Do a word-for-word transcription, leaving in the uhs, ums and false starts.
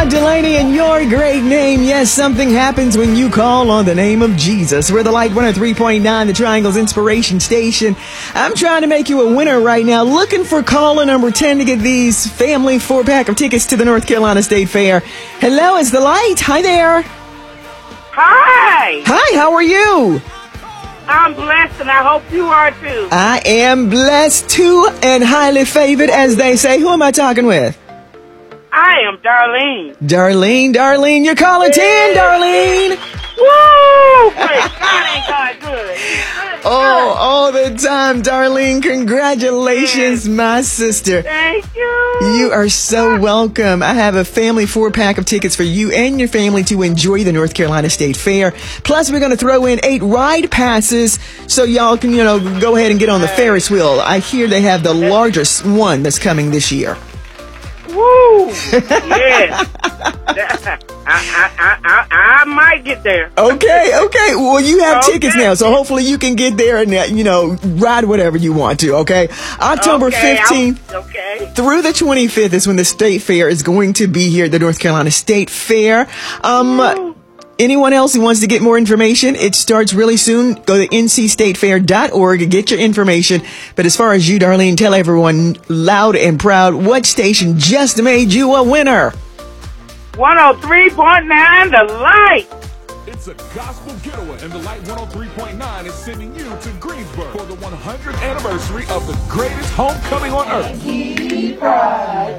Todd Delaney and your great name. Yes, something happens when you call on the name of Jesus. We're the Light one oh three point nine, the Triangle's Inspiration Station. I'm trying to make you a winner right now. Looking for caller number ten to get these family four-pack of tickets to the North Carolina State Fair. Hello, it's the Light. Hi there. Hi. Hi, how are you? I'm blessed, and I hope you are too. I am blessed too and highly favored, as they say. Who am I talking with? I am Darlene. Darlene, Darlene, you're calling ten, Darlene. Woo! Praise God, ain't God good. Good Oh, all the time, Darlene. Congratulations, my sister. Thank you. You are so welcome. I have a family four-pack of tickets for you and your family to enjoy the North Carolina State Fair. Plus, we're going to throw in eight ride passes so y'all can, you know, go ahead and get on the Ferris wheel. I hear they have the largest one that's coming this year. Woo! Yeah. I, I, I, I, I might get there. Okay, okay. Well, you have Okay. tickets now, so hopefully you can get there and, uh, you know, ride whatever you want to, okay? October Okay, I'll- fifteenth Okay. through the twenty-fifth is when the State Fair is going to be here at the North Carolina State Fair. Um, Woo. anyone else who wants to get more information, it starts really soon. Go to n c state fair dot org and get your information. But as far as you, Darlene, tell everyone loud and proud what station just made you a winner. one oh three point nine, The Light. It's a gospel getaway, and the Light one oh three point nine is sending you to Greensboro for the one hundredth anniversary of the greatest homecoming on earth.